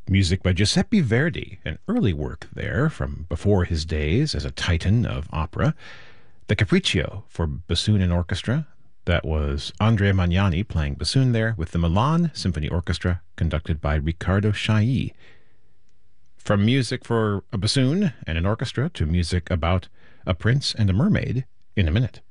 Music by Giuseppe Verdi, an early work there from before his days as a titan of opera. The Capriccio for bassoon and orchestra. That was Andrea Magnani playing bassoon there with the Milan Symphony Orchestra conducted by Riccardo Chailly. From music for a bassoon and an orchestra to music about a prince and a mermaid in a minute.